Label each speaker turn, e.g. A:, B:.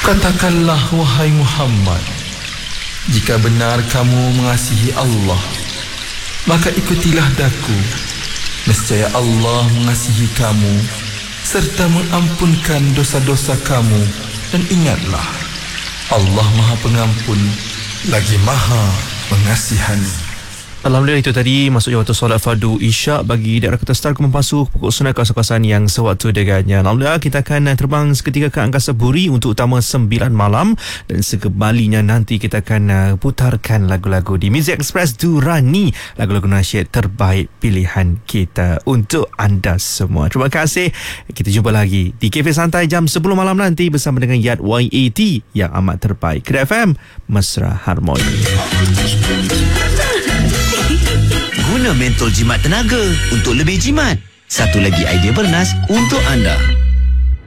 A: Katakanlah wahai Muhammad, jika benar kamu mengasihi Allah, maka ikutilah daku. Nescaya Allah mengasihi kamu serta mengampunkan dosa-dosa kamu. Dan ingatlah, Allah Maha Pengampun lagi Maha Pengasihani.
B: Alhamdulillah, itu tadi masuk waktu solat fardu Isyak bagi daerah Kota Star Kuala Lumpur, pukul sunat kawasan yang sewaktu dengannya. Alhamdulillah, kita akan terbang seketika ke Angkasa Puri untuk utama 9 malam, dan sekembalinya nanti kita akan putarkan lagu-lagu di Music Express Durani, lagu-lagu nasyid terbaik pilihan kita untuk anda semua. Terima kasih. Kita jumpa lagi di Cafe Santai jam 10 malam nanti bersama dengan Yat YAT yang amat terbaik. Kedah FM, Mesra Harmoni.
C: Guna mentol jimat tenaga untuk lebih jimat. Satu lagi idea bernas untuk anda.